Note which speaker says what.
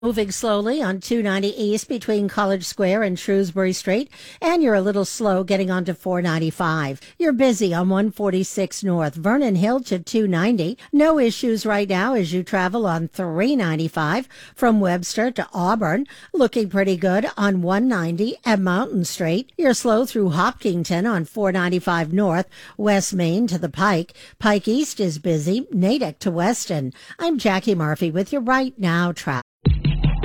Speaker 1: Moving slowly on 290 East between College Square and Shrewsbury Street, and you're a little slow getting onto 495. You're busy on 146 North, Vernon Hill to 290. No issues right now as you travel on 395 from Webster to Auburn. Looking pretty good on 190 at Mountain Street. You're slow through Hopkinton on 495 North, West Main to the Pike. Pike East is busy, Natick to Weston. I'm Jackie Murphy with your Right Now traffic.